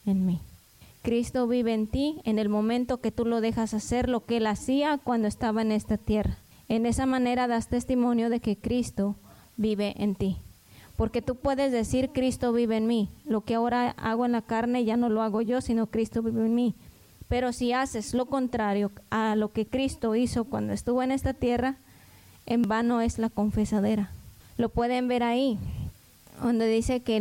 en mí. Cristo vive en ti en el momento que tú lo dejas hacer lo que Él hacía cuando estaba en esta tierra. En esa manera das testimonio de que Cristo vive en ti. Porque tú puedes decir, Cristo vive en mí. Lo que ahora hago en la carne ya no lo hago yo, sino Cristo vive en mí. Pero si haces lo contrario a lo que Cristo hizo cuando estuvo en esta tierra, en vano es la confesadera. Lo pueden ver ahí, donde dice que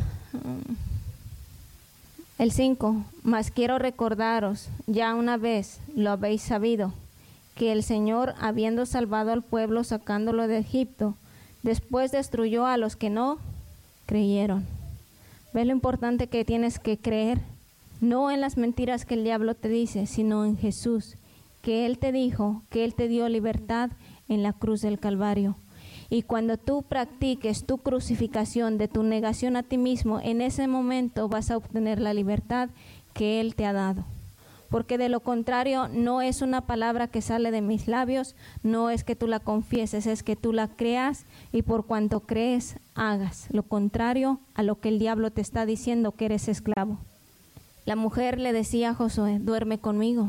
el 5, mas quiero recordaros, ya una vez lo habéis sabido, que el Señor, habiendo salvado al pueblo sacándolo de Egipto, después destruyó a los que no creyeron. ¿Ves lo importante que tienes que creer? No en las mentiras que el diablo te dice, sino en Jesús, que Él te dijo, que Él te dio libertad en la cruz del Calvario. Y cuando tú practiques tu crucificación de tu negación a ti mismo, en ese momento vas a obtener la libertad que Él te ha dado. Porque de lo contrario, no es una palabra que sale de mis labios, no es que tú la confieses, es que tú la creas y por cuanto crees, hagas lo contrario a lo que el diablo te está diciendo que eres esclavo. La mujer le decía a Josué, duerme conmigo.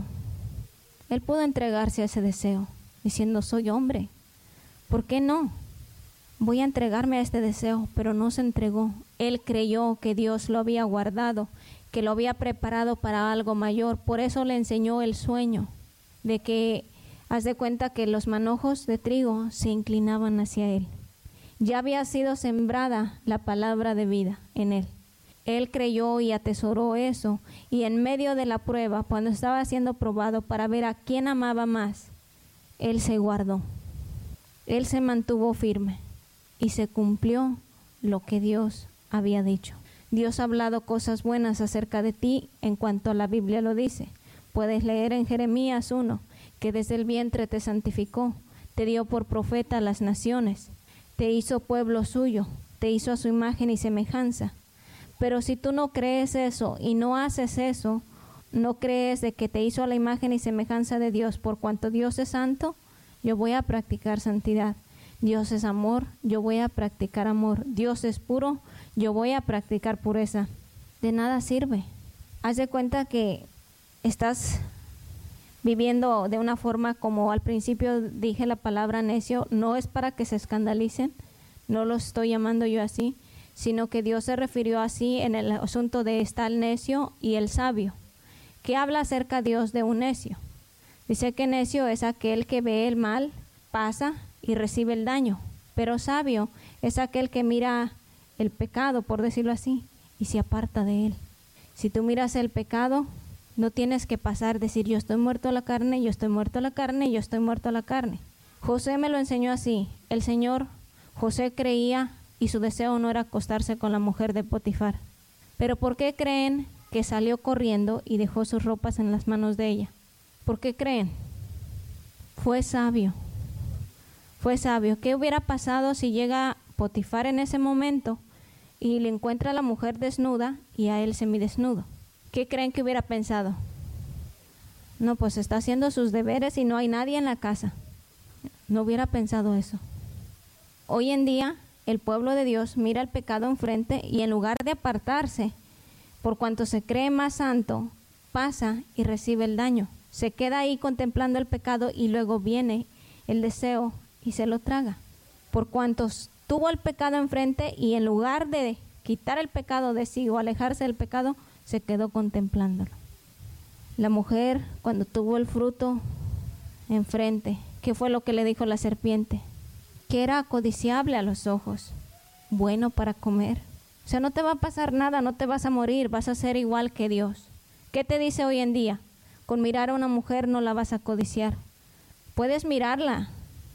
Él pudo entregarse a ese deseo, diciendo, soy hombre. ¿Por qué no? Voy a entregarme a este deseo, pero no se entregó. Él creyó que Dios lo había guardado, que lo había preparado para algo mayor. Por eso le enseñó el sueño de que, haz de cuenta que los manojos de trigo se inclinaban hacia él. Ya había sido sembrada la palabra de vida en él. Él creyó y atesoró eso, y en medio de la prueba, cuando estaba siendo probado para ver a quién amaba más, él se guardó. Él se mantuvo firme y se cumplió lo que Dios había dicho. Dios ha hablado cosas buenas acerca de ti en cuanto a la Biblia lo dice. Puedes leer en Jeremías 1, que desde el vientre te santificó, te dio por profeta a las naciones, te hizo pueblo suyo, te hizo a su imagen y semejanza. Pero si tú no crees eso y no haces eso, no crees de que te hizo a la imagen y semejanza de Dios, por cuanto Dios es santo, yo voy a practicar santidad. Dios es amor, yo voy a practicar amor. Dios es puro, yo voy a practicar pureza. De nada sirve. Haz de cuenta que estás viviendo de una forma como al principio dije la palabra necio, no es para que se escandalicen, no lo estoy llamando yo así, sino que Dios se refirió así en el asunto de está el necio y el sabio. ¿Qué habla acerca Dios de un necio? Dice que necio es aquel que ve el mal, pasa y recibe el daño, pero sabio es aquel que mira el pecado, por decirlo así, y se aparta de él. Si tú miras el pecado, no tienes que pasar, decir yo estoy muerto a la carne, yo estoy muerto a la carne, yo estoy muerto a la carne. José me lo enseñó así. El Señor, José creía y su deseo no era acostarse con la mujer de Potifar. Pero ¿por qué creen que salió corriendo y dejó sus ropas en las manos de ella? ¿Por qué creen? Fue sabio. Fue sabio. ¿Qué hubiera pasado si llega Potifar en ese momento y le encuentra a la mujer desnuda y a él semidesnudo? ¿Qué creen que hubiera pensado? No, pues está haciendo sus deberes y no hay nadie en la casa. No hubiera pensado eso. Hoy en día, el pueblo de Dios mira el pecado enfrente y en lugar de apartarse, por cuanto se cree más santo, pasa y recibe el daño. Se queda ahí contemplando el pecado y luego viene el deseo y se lo traga. Por cuanto tuvo el pecado enfrente y en lugar de quitar el pecado de sí o alejarse del pecado, se quedó contemplándolo. La mujer, cuando tuvo el fruto enfrente, ¿qué fue lo que le dijo la serpiente? Que era codiciable a los ojos, bueno para comer. O sea, no te va a pasar nada, no te vas a morir, vas a ser igual que Dios. ¿Qué te dice hoy en día? Con mirar a una mujer no la vas a codiciar. Puedes mirarla.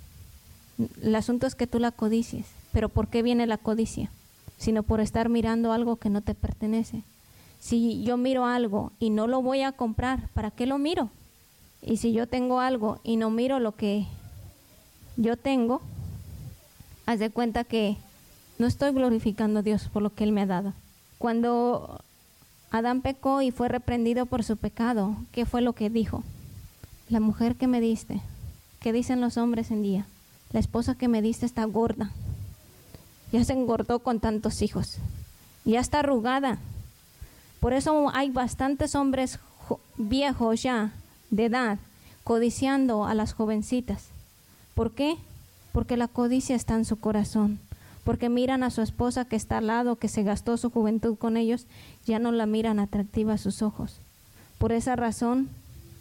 El asunto es que tú la codicies. Pero ¿por qué viene la codicia? Sino por estar mirando algo que no te pertenece. Si yo miro algo y no lo voy a comprar, ¿para qué lo miro? Y si yo tengo algo y no miro lo que yo tengo, haz de cuenta que no estoy glorificando a Dios por lo que Él me ha dado. Cuando Adán pecó y fue reprendido por su pecado, ¿qué fue lo que dijo? La mujer que me diste, ¿qué dicen los hombres en día? La esposa que me diste está gorda, ya se engordó con tantos hijos, ya está arrugada. Por eso hay bastantes hombres viejos ya, de edad, codiciando a las jovencitas. ¿Por qué? Porque la codicia está en su corazón. Porque miran a su esposa que está al lado, que se gastó su juventud con ellos, ya no la miran atractiva a sus ojos. Por esa razón,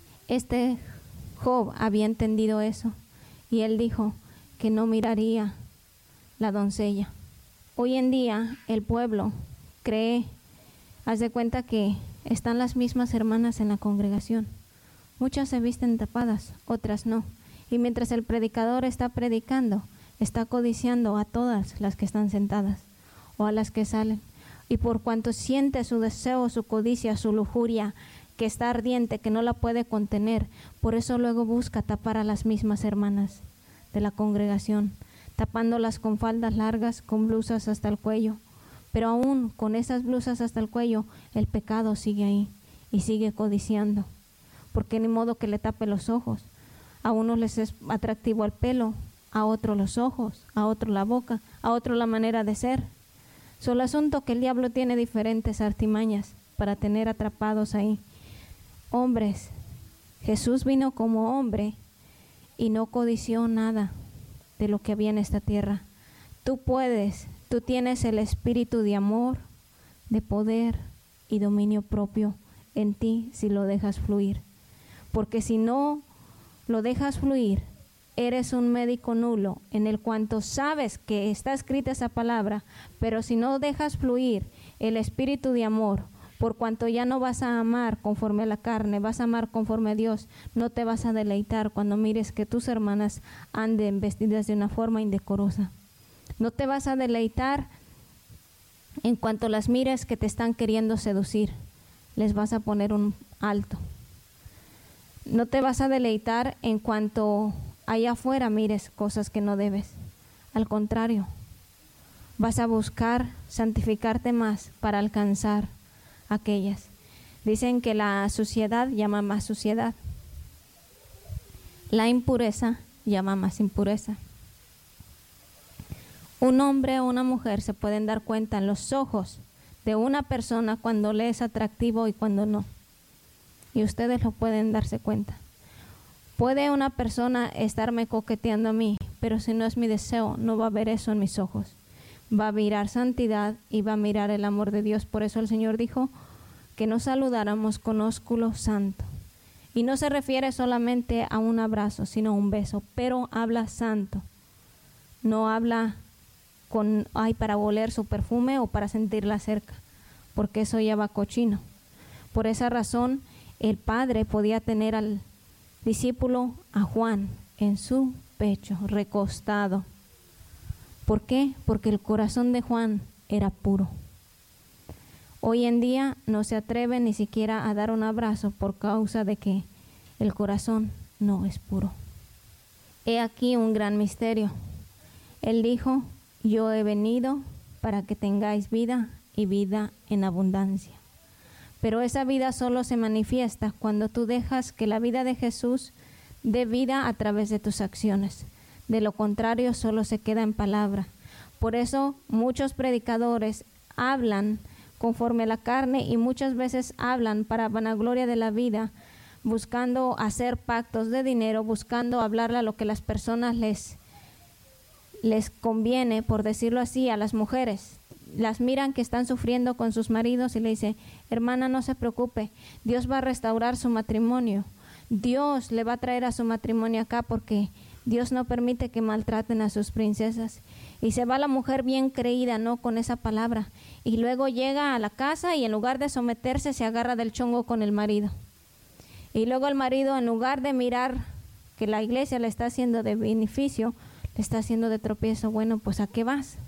Job había entendido eso y él dijo que no miraría la doncella. Hoy en día el pueblo cree, haz de cuenta que están las mismas hermanas en la congregación. Muchas se visten tapadas, otras no. Y mientras el predicador está predicando, está codiciando a todas las que están sentadas o a las que salen. Y por cuanto siente su deseo, su codicia, su lujuria, que está ardiente, que no la puede contener, por eso luego busca tapar a las mismas hermanas de la congregación, tapándolas con faldas largas, con blusas hasta el cuello. Pero aún con esas blusas hasta el cuello, el pecado sigue ahí y sigue codiciando, porque ni modo que le tape los ojos. A unos les es atractivo el pelo, a otros los ojos, a otro la boca, a otro la manera de ser. Solo asunto que el diablo tiene diferentes artimañas para tener atrapados ahí. Hombres, Jesús vino como hombre y no codició nada de lo que había en esta tierra. Tú tienes el espíritu de amor, de poder y dominio propio en ti si lo dejas fluir. Porque si no lo dejas fluir, eres un médico nulo en el cuanto sabes que está escrita esa palabra, pero si no dejas fluir el espíritu de amor, por cuanto ya no vas a amar conforme a la carne, vas a amar conforme a Dios, no te vas a deleitar cuando mires que tus hermanas anden vestidas de una forma indecorosa. No te vas a deleitar en cuanto las mires que te están queriendo seducir, les vas a poner un alto. No te vas a deleitar en cuanto allá afuera mires cosas que no debes. Al contrario, vas a buscar santificarte más para alcanzar aquellas. Dicen que la suciedad llama más suciedad. La impureza llama más impureza. Un hombre o una mujer se pueden dar cuenta en los ojos de una persona cuando le es atractivo y cuando no. Y ustedes lo pueden darse cuenta. Puede una persona estarme coqueteando a mí, pero si no es mi deseo, no va a ver eso en mis ojos. Va a mirar santidad y va a mirar el amor de Dios. Por eso el Señor dijo que nos saludáramos con ósculo santo. Y no se refiere solamente a un abrazo, sino a un beso, pero habla santo. No habla para oler su perfume o para sentirla cerca, porque eso ya va cochino. Por esa razón, el Padre podía tener al discípulo, a Juan, en su pecho, recostado. ¿Por qué? Porque el corazón de Juan era puro. Hoy en día no se atreve ni siquiera a dar un abrazo por causa de que el corazón no es puro. He aquí un gran misterio. Él dijo: yo he venido para que tengáis vida y vida en abundancia. Pero esa vida solo se manifiesta cuando tú dejas que la vida de Jesús dé vida a través de tus acciones. De lo contrario, solo se queda en palabra. Por eso muchos predicadores hablan conforme a la carne y muchas veces hablan para vanagloria de la vida, buscando hacer pactos de dinero, buscando hablarle a lo que las personas les conviene, por decirlo así, a las mujeres. Las miran que están sufriendo con sus maridos y le dice: hermana, no se preocupe, Dios va a restaurar su matrimonio. Dios le va a traer a su matrimonio acá porque Dios no permite que maltraten a sus princesas. Y se va la mujer bien creída, ¿no?, con esa palabra. Y luego llega a la casa y en lugar de someterse se agarra del chongo con el marido. Y luego el marido, en lugar de mirar que la iglesia le está haciendo de beneficio, le está haciendo de tropiezo. Bueno, pues ¿a qué vas?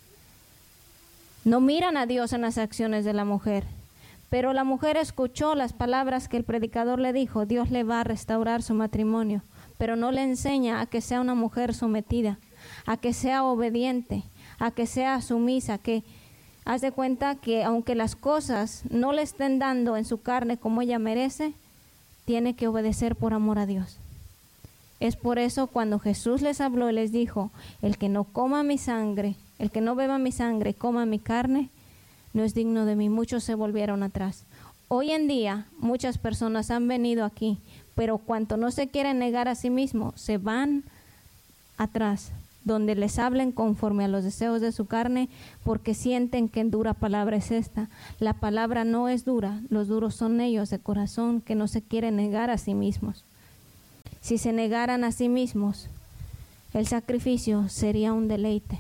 No miran a Dios en las acciones de la mujer. Pero la mujer escuchó las palabras que el predicador le dijo: Dios le va a restaurar su matrimonio. Pero no le enseña a que sea una mujer sometida, a que sea obediente, a que sea sumisa, que haz de cuenta que aunque las cosas no le estén dando en su carne como ella merece, tiene que obedecer por amor a Dios. Es por eso cuando Jesús les habló y les dijo: el que no coma mi sangre, el que no beba mi sangre, coma mi carne, no es digno de mí. Muchos se volvieron atrás. Hoy en día muchas personas han venido aquí, pero cuanto no se quieren negar a sí mismos, se van atrás, donde les hablen conforme a los deseos de su carne, porque sienten que dura palabra es esta. La palabra no es dura, los duros son ellos de corazón, que no se quieren negar a sí mismos. Si se negaran a sí mismos, el sacrificio sería un deleite.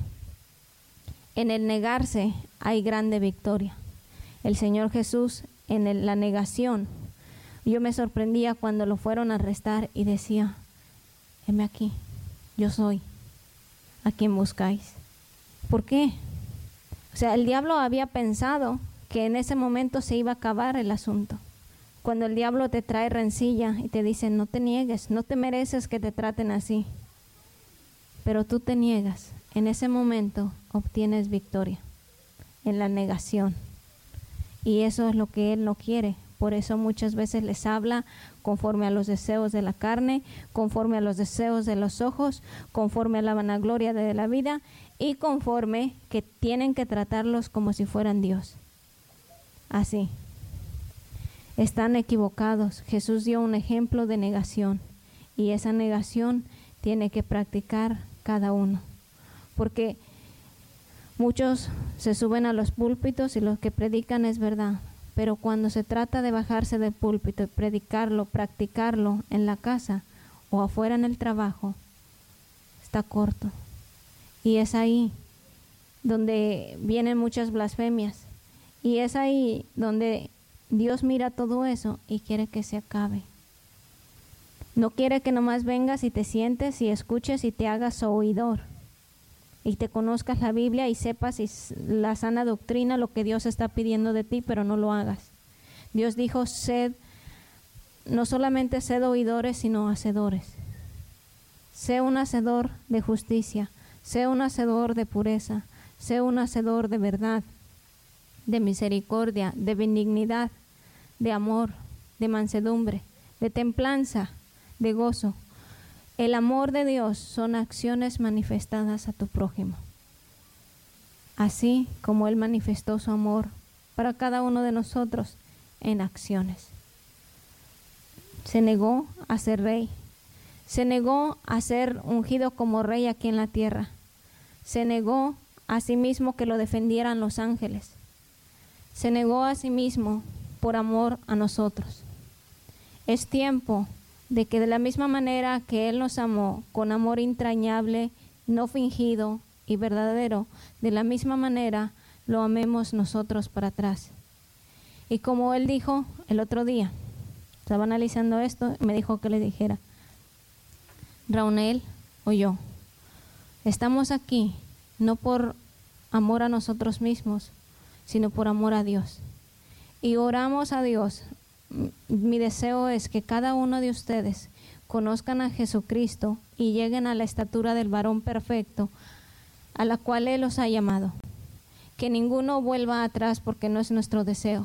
En el negarse hay grande victoria. El Señor Jesús, en la negación, yo me sorprendía cuando lo fueron a arrestar y decía: heme aquí, yo soy a quien buscáis. ¿Por qué? O sea, el diablo había pensado que en ese momento se iba a acabar el asunto. Cuando el diablo te trae rencilla y te dice: no te niegues, no te mereces que te traten así, pero tú te niegas, en ese momento obtienes victoria, en la negación. Y eso es lo que Él no quiere. Por eso muchas veces les habla conforme a los deseos de la carne, conforme a los deseos de los ojos, conforme a la vanagloria de la vida y conforme que tienen que tratarlos como si fueran Dios. Así. Están equivocados. Jesús dio un ejemplo de negación y esa negación tiene que practicar cada uno. Porque muchos se suben a los púlpitos y lo que predican es verdad, pero cuando se trata de bajarse del púlpito y predicarlo, practicarlo en la casa o afuera en el trabajo, está corto. Y es ahí donde vienen muchas blasfemias. Y es ahí donde Dios mira todo eso y quiere que se acabe. No quiere que nomás vengas y te sientes y escuches y te hagas oidor y te conozcas la Biblia y sepas la sana doctrina, lo que Dios está pidiendo de ti, pero no lo hagas. Dios dijo: no solamente sed oidores, sino hacedores. Sé un hacedor de justicia, sé un hacedor de pureza, sé un hacedor de verdad, de misericordia, de benignidad, de amor, de mansedumbre, de templanza, de gozo. El amor de Dios son acciones manifestadas a tu prójimo. Así como Él manifestó su amor para cada uno de nosotros en acciones. Se negó a ser rey. Se negó a ser ungido como rey aquí en la tierra. Se negó a sí mismo que lo defendieran los ángeles. Se negó a sí mismo por amor a nosotros. Es tiempo de que de la misma manera que Él nos amó, con amor entrañable, no fingido y verdadero, de la misma manera lo amemos nosotros para atrás. Y como Él dijo el otro día, estaba analizando esto, me dijo que le dijera: Raunel o yo, estamos aquí no por amor a nosotros mismos, sino por amor a Dios. Y oramos a Dios. Mi deseo es que cada uno de ustedes conozcan a Jesucristo y lleguen a la estatura del varón perfecto a la cual Él los ha llamado. Que ninguno vuelva atrás, porque no es nuestro deseo.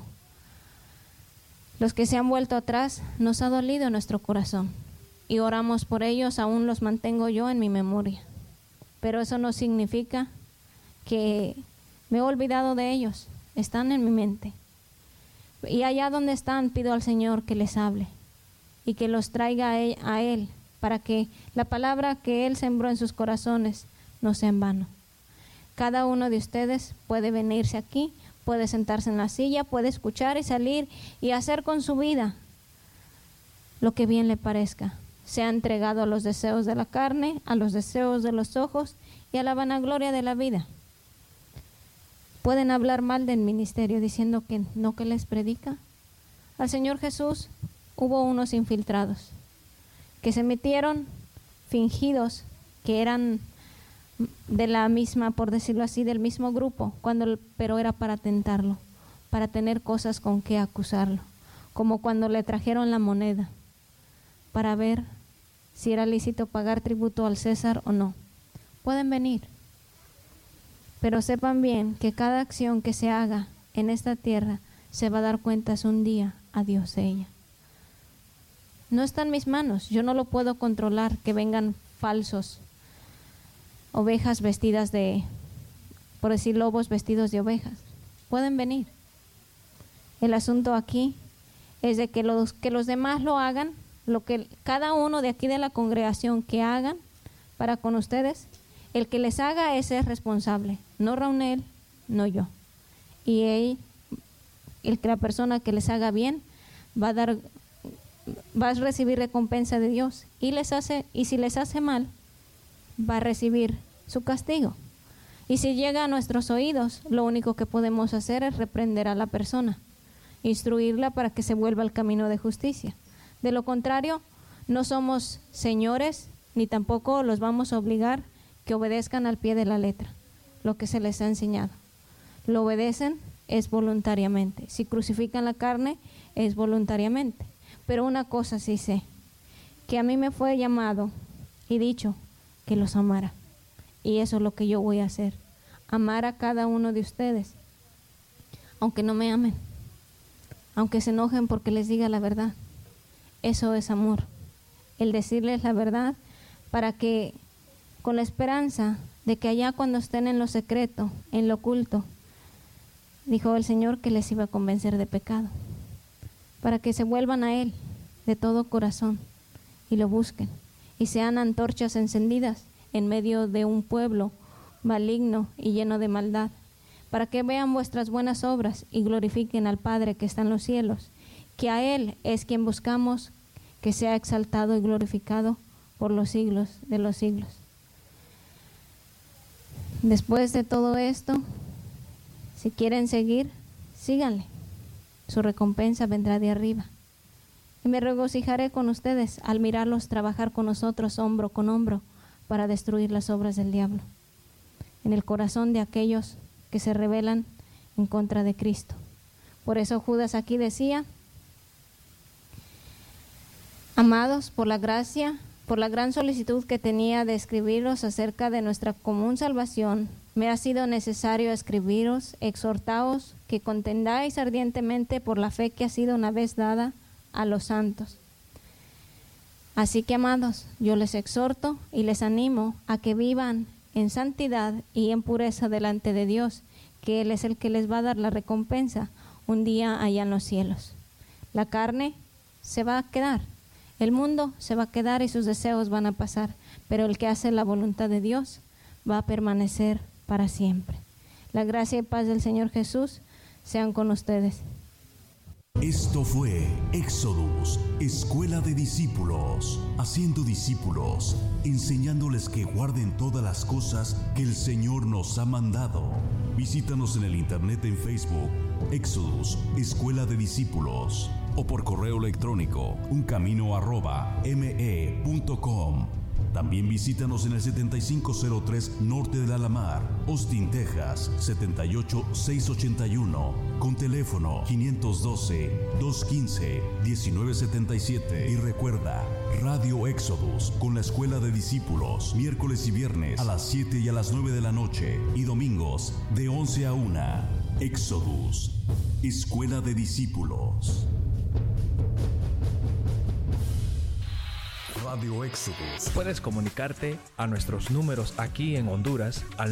Los que se han vuelto atrás, nos ha dolido nuestro corazón y oramos por ellos, aún los mantengo yo en mi memoria. Pero eso no significa que me he olvidado de ellos, están en mi mente. Y allá donde están, pido al Señor que les hable y que los traiga a Él, para que la palabra que Él sembró en sus corazones no sea en vano. Cada uno de ustedes puede venirse aquí, puede sentarse en la silla, puede escuchar y salir y hacer con su vida lo que bien le parezca. Se ha entregado a los deseos de la carne, a los deseos de los ojos y a la vanagloria de la vida. Pueden hablar mal del ministerio diciendo que no, que les predica. Al Señor Jesús hubo unos infiltrados que se metieron fingidos que eran de la misma, por decirlo así, del mismo grupo, pero era para tentarlo, para tener cosas con que acusarlo, como cuando le trajeron la moneda para ver si era lícito pagar tributo al César o no. Pueden venir, pero sepan bien que cada acción que se haga en esta tierra se va a dar cuentas un día a Dios de ella. No está en mis manos, yo no lo puedo controlar, que vengan falsos, ovejas vestidas de, por decir, lobos vestidos de ovejas. pueden venir. El asunto aquí es de que los demás lo hagan, lo que cada uno de aquí de la congregación que hagan para con ustedes, el que les haga ese es responsable, no Raunel, no yo. Y la persona que les haga bien va a recibir recompensa de Dios, y si les hace mal, va a recibir su castigo. Y si llega a nuestros oídos, lo único que podemos hacer es reprender a la persona, instruirla para que se vuelva al camino de justicia. De lo contrario, no somos señores, ni tampoco los vamos a obligar que obedezcan al pie de la letra lo que se les ha enseñado. Lo obedecen es voluntariamente. Si crucifican la carne, es voluntariamente. Pero una cosa sí sé, que a mí me fue llamado y dicho que los amara. Y eso es lo que yo voy a hacer, amar a cada uno de ustedes, aunque no me amen, aunque se enojen porque les diga la verdad. Eso es amor, el decirles la verdad para que, con la esperanza de que allá cuando estén en lo secreto, en lo oculto, dijo el Señor que les iba a convencer de pecado, para que se vuelvan a Él de todo corazón y lo busquen y sean antorchas encendidas en medio de un pueblo maligno y lleno de maldad, para que vean vuestras buenas obras y glorifiquen al Padre que está en los cielos, que a Él es quien buscamos que sea exaltado y glorificado por los siglos de los siglos. Después de todo esto, si quieren seguir, síganle. Su recompensa vendrá de arriba. Y me regocijaré con ustedes al mirarlos trabajar con nosotros hombro con hombro para destruir las obras del diablo en el corazón de aquellos que se rebelan en contra de Cristo. Por eso Judas aquí decía: amados, por la gracia, por la gran solicitud que tenía de escribiros acerca de nuestra común salvación, me ha sido necesario escribiros, exhortaos que contendáis ardientemente por la fe que ha sido una vez dada a los santos. Así que, amados, yo les exhorto y les animo a que vivan en santidad y en pureza delante de Dios, que Él es el que les va a dar la recompensa un día allá en los cielos. La carne se va a quedar, el mundo se va a quedar y sus deseos van a pasar, pero el que hace la voluntad de Dios va a permanecer para siempre. La gracia y paz del Señor Jesús sean con ustedes. Esto fue Éxodus, Escuela de Discípulos, haciendo discípulos, enseñándoles que guarden todas las cosas que el Señor nos ha mandado. Visítanos en el internet en Facebook, Éxodus, Escuela de Discípulos, o por correo electrónico, uncamino@me.com. También visítanos en el 7503 Norte de Alamar, Austin, Texas, 78681, con teléfono 512-215-1977. Y recuerda, Radio Éxodus con la Escuela de Discípulos, miércoles y viernes a las 7 y a las 9 de la noche, y domingos de 11 a 1. Éxodus, Escuela de Discípulos. Radio Éxodus. Puedes comunicarte a nuestros números aquí en Honduras al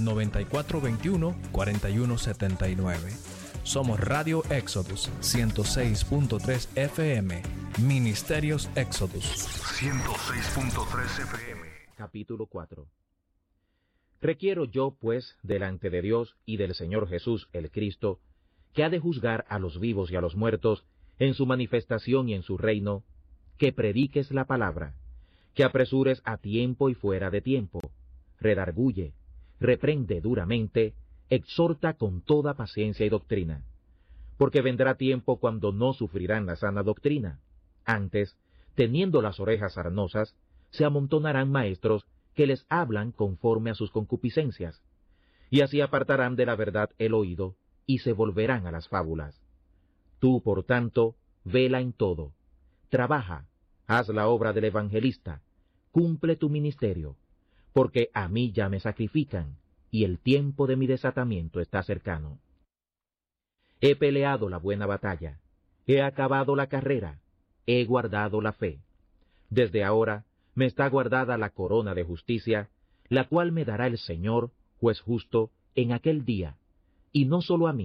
9421-4179. Somos Radio Éxodus 106.3 FM, Ministerios Éxodus 106.3 FM. Capítulo 4. Requiero yo, pues, delante de Dios y del Señor Jesús el Cristo, que ha de juzgar a los vivos y a los muertos en su manifestación y en su reino, que prediques la palabra, que apresures a tiempo y fuera de tiempo, redarguye, reprende duramente, exhorta con toda paciencia y doctrina. Porque vendrá tiempo cuando no sufrirán la sana doctrina. Antes, teniendo las orejas sarnosas, se amontonarán maestros que les hablan conforme a sus concupiscencias, y así apartarán de la verdad el oído, y se volverán a las fábulas. Tú, por tanto, vela en todo, trabaja, haz la obra del evangelista, cumple tu ministerio, porque a mí ya me sacrifican, y el tiempo de mi desatamiento está cercano. He peleado la buena batalla, he acabado la carrera, he guardado la fe. Desde ahora me está guardada la corona de justicia, la cual me dará el Señor, juez justo, en aquel día, y no solo a mí,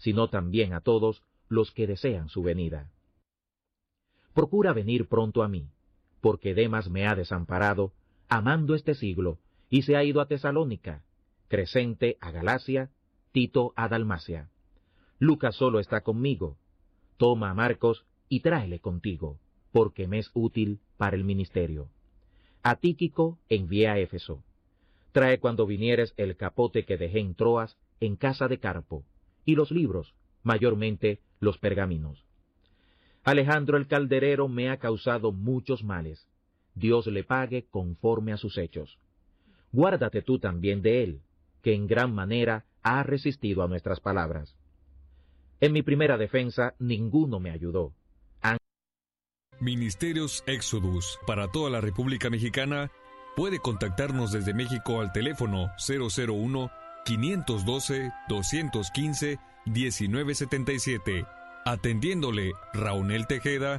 sino también a todos los que desean su venida. Procura venir pronto a mí, porque Demas me ha desamparado, amando este siglo, y se ha ido a Tesalónica, Crescente a Galacia, Tito a Dalmacia. Lucas solo está conmigo. Toma a Marcos y tráele contigo, porque me es útil para el ministerio. A Tíquico envié a Éfeso. Trae cuando vinieres el capote que dejé en Troas, en casa de Carpo, y los libros, mayormente los pergaminos. Alejandro el calderero me ha causado muchos males. Dios le pague conforme a sus hechos. Guárdate tú también de él, que en gran manera ha resistido a nuestras palabras. En mi primera defensa ninguno me ayudó. Ministerios Exodus para toda la República Mexicana. Puede contactarnos desde México al teléfono 001-512-215-1977. Atendiéndole Raúl Tejeda,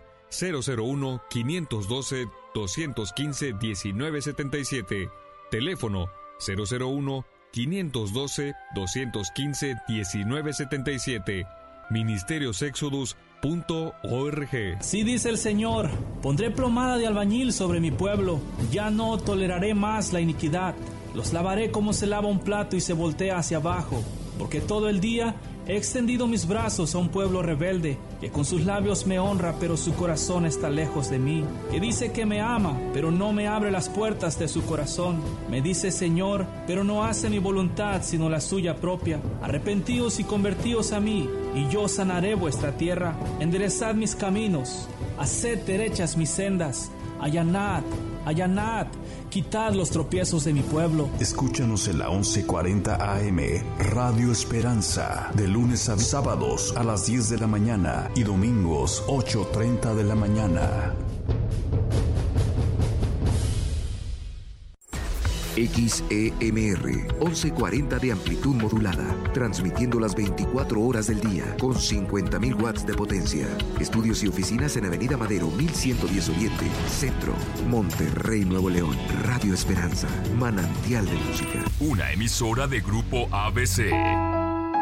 001-512-215-1977. Teléfono 001-512-215-1977. Ministeriosexodus.org. Así dice el Señor: pondré plomada de albañil sobre mi pueblo, ya no toleraré más la iniquidad. Los lavaré como se lava un plato y se voltea hacia abajo, porque todo el día he extendido mis brazos a un pueblo rebelde, que con sus labios me honra, pero su corazón está lejos de mí, que dice que me ama, pero no me abre las puertas de su corazón. Me dice Señor, pero no hace mi voluntad, sino la suya propia. Arrepentíos y convertíos a mí, y yo sanaré vuestra tierra. Enderezad mis caminos, haced derechas mis sendas. Allanad, allanad, quitad los tropiezos de mi pueblo. Escúchanos en la 1140 AM, Radio Esperanza, de lunes a sábados a las 10 de la mañana y domingos 8:30 de la mañana. XEMR 1140 de amplitud modulada, transmitiendo las 24 horas del día con 50.000 watts de potencia. Estudios y oficinas en Avenida Madero 1110 Oriente, Centro, Monterrey, Nuevo León. Radio Esperanza, manantial de música. Una emisora de Grupo ABC.